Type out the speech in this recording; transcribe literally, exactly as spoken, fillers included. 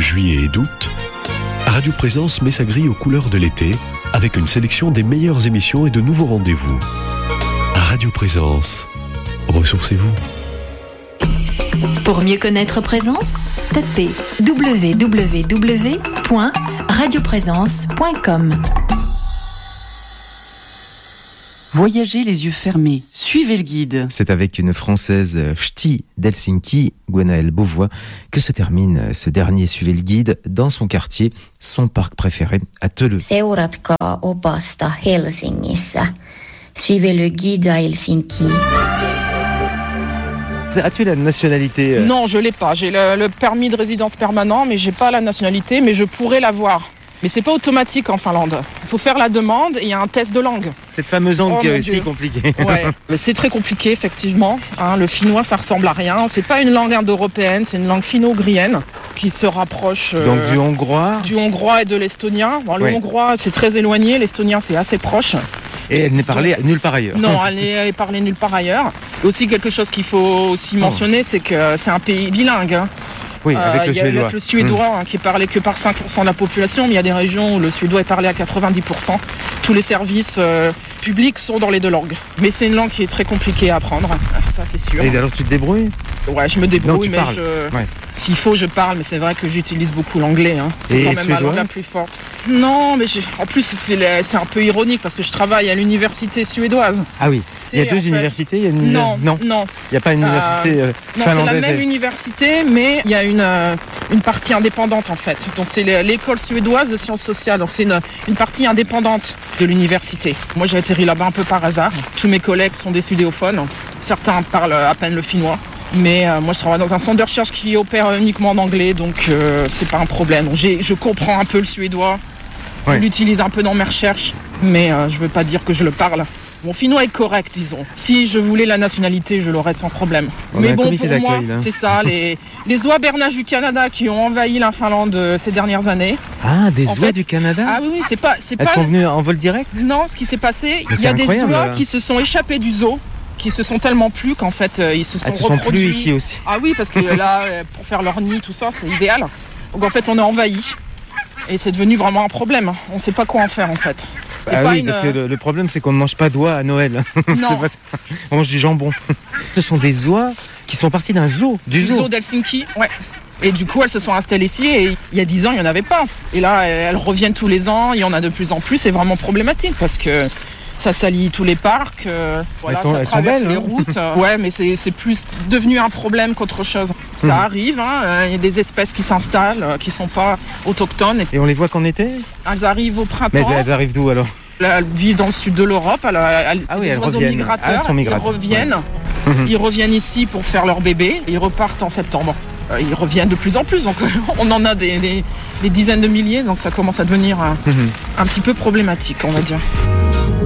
juillet et d'août, Radio Présence met sa grille aux couleurs de l'été avec une sélection des meilleures émissions et de nouveaux rendez-vous. Radio Présence, ressourcez-vous. Pour mieux connaître Présence, tapez w w w point radio présence point com. Voyagez les yeux fermés, suivez le guide. C'est avec une Française ch'ti d'Helsinki, Gwenaëlle Beauvois, que se termine ce dernier Suivez le guide dans son quartier, son parc préféré à Töölö. Seuratkaa opasta Helsingissä. Suivez le guide à Helsinki. As-tu la nationalité euh... Non, je l'ai pas. J'ai le, le permis de résidence permanent, mais j'ai pas la nationalité, mais je pourrais l'avoir. Mais c'est pas automatique en Finlande. Il faut faire la demande et il y a un test de langue. Cette fameuse langue oh, est si compliquée. Ouais, mais c'est très compliqué effectivement. Hein, le finnois, ça ressemble à rien. C'est pas une langue indo-européenne, c'est une langue finno-ugrienne qui se rapproche. Euh, Donc du hongrois. Du hongrois et de l'estonien. Bon, le ouais. hongrois, c'est très éloigné. L'estonien, c'est assez proche. Et elle n'est parlée Donc, nulle part ailleurs. Non, elle n'est parlée nulle part ailleurs. Et aussi quelque chose qu'il faut aussi mentionner, oh. c'est que c'est un pays bilingue. Hein. Oui, avec euh, le suédois. Avec le suédois mmh. hein, qui est parlé que par cinq pour cent de la population, mais il y a des régions où le suédois est parlé à quatre-vingt-dix pour cent. Tous les services euh, publics sont dans les deux langues. Mais c'est une langue qui est très compliquée à apprendre, ça c'est sûr. Et alors tu te débrouilles ? Ouais, je me débrouille, non, mais je... ouais. s'il faut, je parle, mais c'est vrai que j'utilise beaucoup l'anglais. Hein. C'est et quand même suédois? ma langue la plus forte. Non, mais je... en plus, c'est, c'est un peu ironique parce que je travaille à l'université suédoise. Ah oui, il y a deux fait... universités il y a une... Non, non, non. Il n'y a pas une université euh, non, finlandaise. C'est la même université, mais il y a une, euh, une partie indépendante en fait. Donc c'est l'école suédoise de sciences sociales. Donc c'est une, une partie indépendante de l'université. Moi j'ai atterri là-bas un peu par hasard. Tous mes collègues sont des sudéophones. Certains parlent à peine le finnois. Mais euh, moi je travaille dans un centre de recherche qui opère uniquement en anglais, donc euh, c'est pas un problème. Donc, j'ai, je comprends un peu le suédois, ouais. Je l'utilise un peu dans mes recherches, mais euh, je veux pas dire que je le parle. Mon finnois est correct, disons. Si je voulais la nationalité, je l'aurais sans problème. On mais bon, pour moi, hein. c'est ça, les, les oies bernaches du Canada qui ont envahi la Finlande ces dernières années. Ah, des oies fait, du Canada ? Ah oui, oui, c'est pas... C'est Elles pas... sont venues en vol direct ? Non, ce qui s'est passé, il y a des oies qui se sont échappées du zoo, qui se sont tellement plu qu'en fait, euh, ils se sont Elles se reproduits. sont plus ici aussi. Ah oui, parce que là, pour faire leur nid, tout ça, c'est idéal. Donc en fait, on est envahi. Et c'est devenu vraiment un problème. On ne sait pas quoi en faire en fait. C'est ah pas oui, une... parce que le, le problème c'est qu'on ne mange pas d'oies à Noël. Non. C'est pas ça. On mange du jambon. Ce sont des oies qui sont parties d'un zoo. Du, du zoo. zoo d'Helsinki, ouais. Et du coup, elles se sont installées ici et il y a dix ans, il n'y en avait pas. Et là, elles reviennent tous les ans, il y en a de plus en plus. C'est vraiment problématique parce que ça salit tous les parcs, euh, voilà, elles sont, ça elles traverse sont belles, les hein. routes. Euh, ouais, mais c'est, c'est plus devenu un problème qu'autre chose. Ça mmh. arrive, hein, euh, y a des espèces qui s'installent, euh, qui ne sont pas autochtones. Et on les voit qu'en été ? Elles arrivent au printemps. Mais elles arrivent d'où alors ? Elles vivent dans le sud de l'Europe, elles, elles, ah c'est oui, des elles oiseaux reviennent. migrateurs, ah, elles sont migrateurs. Ils reviennent, ouais. Ils reviennent ici pour faire leur bébé, et ils repartent en septembre. Euh, ils reviennent de plus en plus, donc on en a des, des, des dizaines de milliers, donc ça commence à devenir un, un petit peu problématique, on va dire.